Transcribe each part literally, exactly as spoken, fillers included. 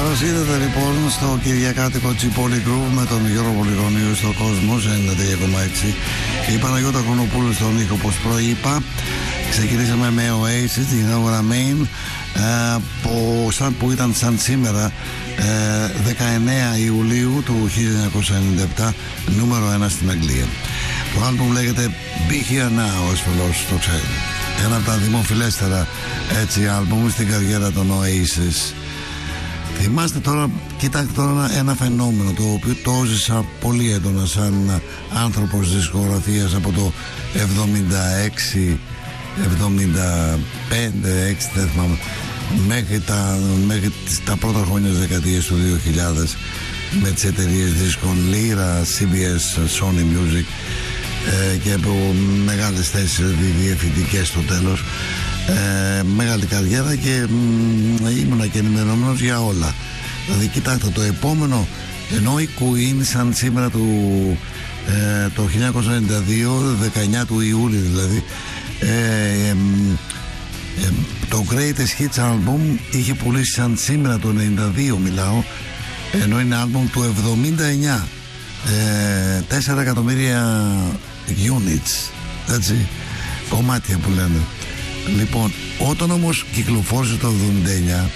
Καλώς ήρθατε λοιπόν στο κυριακάτικο Τσιπόλι Groove με τον Γιώργο Πολυγωνίου στο Κόσμος ενενήντα τρία κόμμα έξι. Η Παναγιώτα Χρονοπούλου στον ήχο, όπως προείπα. Ξεκινήσαμε με Oasis, την Nova Main, ε, που, σαν, που ήταν σαν σήμερα ε, δεκαεννέα Ιουλίου του χίλια εννιακόσια ενενήντα επτά, νούμερο ένα στην Αγγλία. Το άλμπουμ λέγεται Be Here Now, ασφαλώς το ξέρετε. Ένα από τα δημοφιλέστερα έτσι άλμπουμ στην καριέρα των Oasis. Θυμάστε τώρα, κοιτάξτε τώρα ένα φαινόμενο το οποίο το ζήσα πολύ έντονα σαν άνθρωπος δισκογραφίας από το εβδομήντα έξι εβδομήντα πέντε έξι, δεν θυμάμαι, μέχρι τα, μέχρι τα πρώτα χρόνια της δεκαετίας του δύο χιλιάδες, με τις εταιρείες δίσκων Lyra, σι μπι ες, Sony Music, ε, και από μεγάλες θέσεις, δηλαδή διευθυντικές στο τέλος. Ε, μεγάλη καριέρα και μ, ήμουνα και ενημερωμένος για όλα. Δηλαδή κοιτάξτε, το επόμενο, ενώ η Queen σαν σήμερα του, ε, το χίλια εννιακόσια ενενήντα δύο, δεκαεννέα του Ιούλη δηλαδή, ε, ε, ε, το Greatest Hits Album είχε πουλήσει σαν σήμερα το ενενήντα δύο, μιλάω, ενώ είναι album του εβδομήντα εννέα, ε, τέσσερα εκατομμύρια units, έτσι, κομμάτια που λένε. Λοιπόν, όταν όμως κυκλοφόρησε το εβδομήντα εννέα,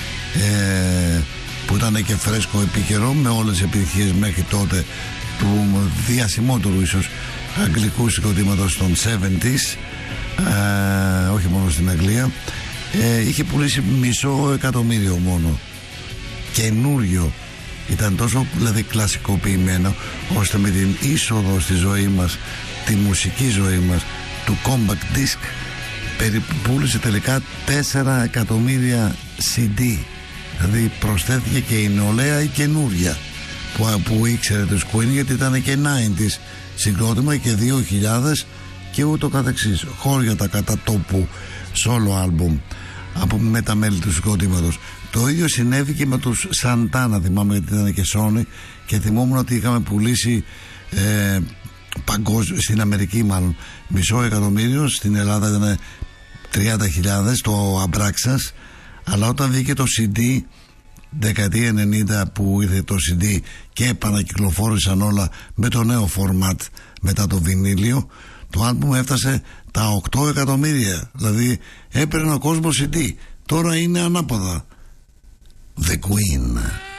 ε, που ήταν και φρέσκο επίκαιρο, με όλες τις επιτυχίες μέχρι τότε του διασημότερου ίσως αγγλικού συγκροτήματος των εβδομήντα, ε, όχι μόνο στην Αγγλία, ε, είχε πουλήσει μισό εκατομμύριο μόνο. Καινούριο. Ήταν τόσο δηλαδή κλασικοποιημένο, ώστε με την είσοδο στη ζωή μας, τη μουσική ζωή μας, του compact disc, πούλησε τελικά τέσσερα εκατομμύρια σι ντι. Δηλαδή προσθέθηκε και η νεολαία η καινούρια που, που ήξερε τους Queen, γιατί ήταν και ενενήντα συγκρότημα και δύο χιλιάδες και ούτω καθεξής. Χώρια τα κατά τόπου solo album από με τα μέλη του συγκροτήματος. Το ίδιο συνέβη και με τους Santana, θυμάμαι, γιατί ήταν και Sony, και θυμόμουν ότι είχαμε πουλήσει ε, παγκόσμιο, στην Αμερική μάλλον, μισό εκατομμύριο, στην Ελλάδα ήταν τριάντα χιλιάδες το Αμπράξας. Αλλά όταν βγήκε το σι ντι δεκαετία ενενήντα, που ήρθε το σι ντι και επανακυκλοφόρησαν όλα με το νέο format μετά το βινίλιο, το άλμπουμ έφτασε τα οκτώ εκατομμύρια. Δηλαδή έπαιρνε ο κόσμος σι ντι. Τώρα είναι ανάποδα. The Queen.